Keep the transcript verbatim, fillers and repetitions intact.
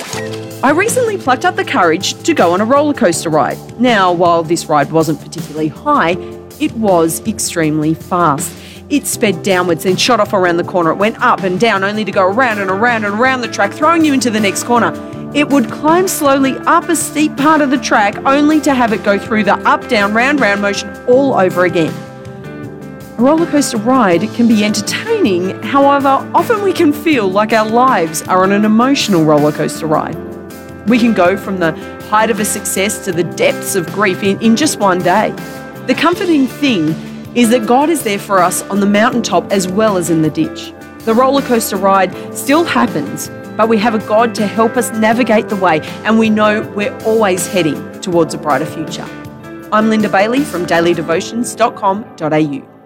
I recently plucked up the courage to go on a roller coaster ride. Now, while this ride wasn't particularly high, it was extremely fast. It sped downwards, then shot off around the corner. It went up and down, only to go around and around and around the track, throwing you into the next corner. It would climb slowly up a steep part of the track, only to have it go through the up, down, round, round motion all over again. A roller coaster ride can be entertaining, however, often we can feel like our lives are on an emotional roller coaster ride. We can go from the height of a success to the depths of grief in, in just one day. The comforting thing is that God is there for us on the mountaintop as well as in the ditch. The roller coaster ride still happens, but we have a God to help us navigate the way, and we know we're always heading towards a brighter future. I'm Linda Bailey from daily devotions dot com dot a u.